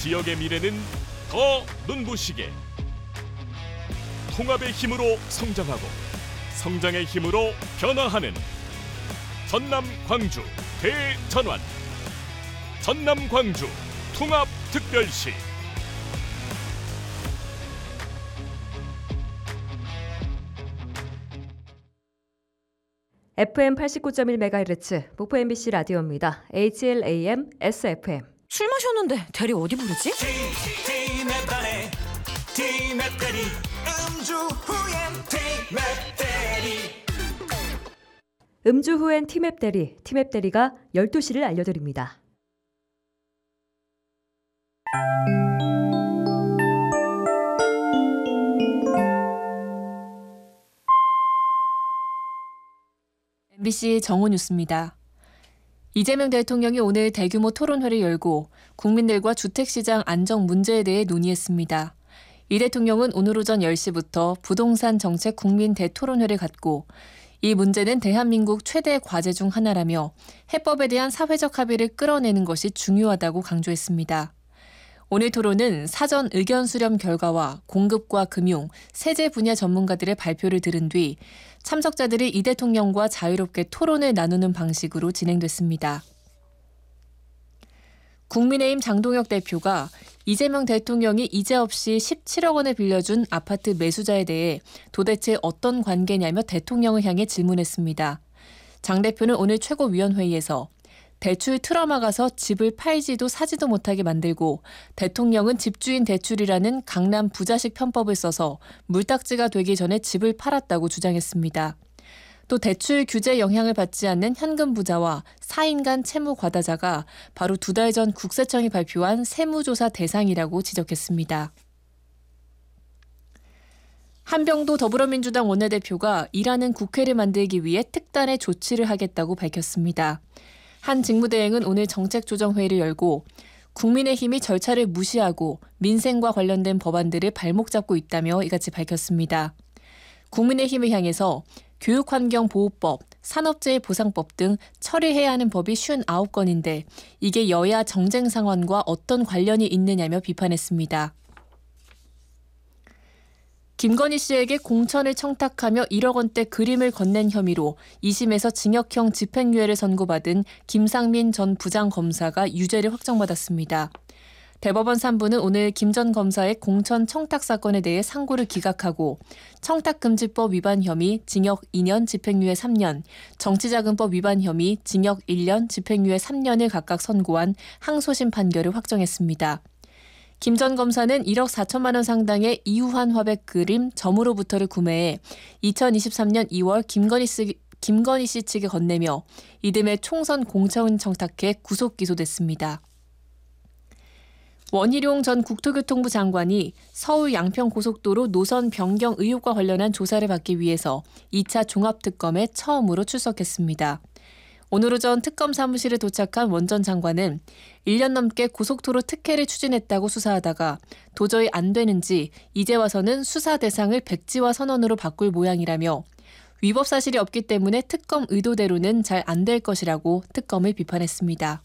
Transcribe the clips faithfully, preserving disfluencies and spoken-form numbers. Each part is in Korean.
지역의 미래는 더 눈부시게 통합의 힘으로 성장하고 성장의 힘으로 변화하는 전남 광주 대전환 전남 광주 통합특별시. 에프엠 팔십구 점 일 메가헤르츠 목포 엠비씨 라디오입니다. 에이치엘에이엠 에스에프엠. 술 마셨는데 대리 어디 부르지? 음주 후엔 티맵 대리, 티맵 대리가 열두 시를 알려드립니다. 엠비씨 정오 뉴스입니다. 이재명 대통령이 오늘 대규모 토론회를 열고 국민들과 주택시장 안정 문제에 대해 논의했습니다. 이 대통령은 오늘 오전 열 시부터 부동산 정책 국민 대토론회를 갖고 이 문제는 대한민국 최대 과제 중 하나라며 해법에 대한 사회적 합의를 끌어내는 것이 중요하다고 강조했습니다. 오늘 토론은 사전 의견 수렴 결과와 공급과 금융, 세제 분야 전문가들의 발표를 들은 뒤 참석자들이 이 대통령과 자유롭게 토론을 나누는 방식으로 진행됐습니다. 국민의힘 장동혁 대표가 이재명 대통령이 이제 없이 십칠억 원을 빌려준 아파트 매수자에 대해 도대체 어떤 관계냐며 대통령을 향해 질문했습니다. 장 대표는 오늘 최고위원회의에서 대출 틀어막아서 집을 팔지도 사지도 못하게 만들고 대통령은 집주인 대출이라는 강남 부자식 편법을 써서 물딱지가 되기 전에 집을 팔았다고 주장했습니다. 또 대출 규제 영향을 받지 않는 현금 부자와 사인간 채무 과다자가 바로 두 달 전 국세청이 발표한 세무조사 대상이라고 지적했습니다. 한병도 더불어민주당 원내대표가 일하는 국회를 만들기 위해 특단의 조치를 하겠다고 밝혔습니다. 한 직무대행은 오늘 정책조정회의를 열고 국민의힘이 절차를 무시하고 민생과 관련된 법안들을 발목 잡고 있다며 이같이 밝혔습니다. 국민의힘을 향해서 교육환경보호법, 산업재해 보상법 등 처리해야 하는 법이 오십구 건인데 이게 여야 정쟁 상황과 어떤 관련이 있느냐며 비판했습니다. 김건희 씨에게 공천을 청탁하며 일억 원대 그림을 건넨 혐의로 이 심에서 징역형 집행유예를 선고받은 김상민 전 부장검사가 유죄를 확정받았습니다. 대법원 삼 부는 오늘 김 전 검사의 공천 청탁 사건에 대해 상고를 기각하고 청탁금지법 위반 혐의 징역 이 년 집행유예 삼 년, 정치자금법 위반 혐의 징역 일 년 집행유예 삼 년을 각각 선고한 항소심 판결을 확정했습니다. 김 전 검사는 일억 사천만 원 상당의 이우환 화백 그림 점으로부터를 구매해 이천이십삼 년 이월 김건희 씨, 김건희 씨 측에 건네며 이듬해 총선 공천 청탁해 구속 기소됐습니다. 원희룡 전 국토교통부 장관이 서울 양평고속도로 노선 변경 의혹과 관련한 조사를 받기 위해서 이 차 종합특검에 처음으로 출석했습니다. 오늘 오전 특검 사무실에 도착한 원 전 장관은 일 년 넘게 고속도로 특혜를 추진했다고 수사하다가 도저히 안 되는지 이제 와서는 수사 대상을 백지화 선언으로 바꿀 모양이라며 위법 사실이 없기 때문에 특검 의도대로는 잘 안 될 것이라고 특검을 비판했습니다.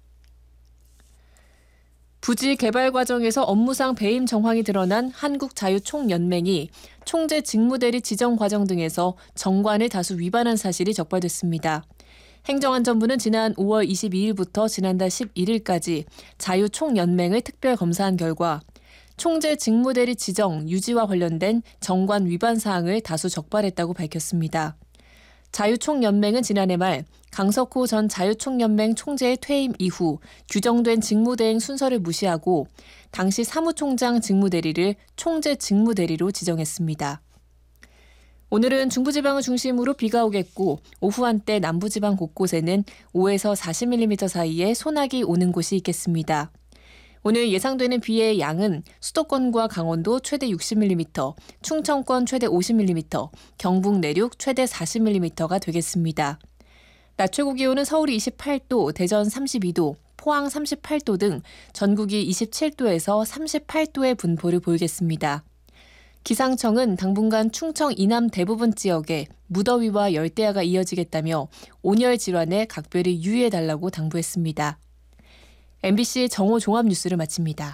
부지 개발 과정에서 업무상 배임 정황이 드러난 한국자유총연맹이 총재 직무대리 지정 과정 등에서 정관을 다수 위반한 사실이 적발됐습니다. 행정안전부는 지난 오월 이십이일부터 지난달 십일일까지 자유총연맹을 특별 검사한 결과 총재 직무대리 지정, 유지와 관련된 정관 위반 사항을 다수 적발했다고 밝혔습니다. 자유총연맹은 지난해 말 강석호 전 자유총연맹 총재의 퇴임 이후 규정된 직무대행 순서를 무시하고 당시 사무총장 직무대리를 총재 직무대리로 지정했습니다. 오늘은 중부지방을 중심으로 비가 오겠고 오후 한때 남부지방 곳곳에는 오에서 사십 밀리미터 사이에 소나기 오는 곳이 있겠습니다. 오늘 예상되는 비의 양은 수도권과 강원도 최대 육십 밀리미터, 충청권 최대 오십 밀리미터, 경북 내륙 최대 사십 밀리미터가 되겠습니다. 낮 최고 기온은 서울이 이십팔 도, 대전 삼십이 도, 포항 삼십팔 도 등 전국이 이십칠 도에서 삼십팔 도의 분포를 보이겠습니다. 기상청은 당분간 충청 이남 대부분 지역에 무더위와 열대야가 이어지겠다며 온열 질환에 각별히 유의해달라고 당부했습니다. 엠비씨 정오 종합뉴스를 마칩니다.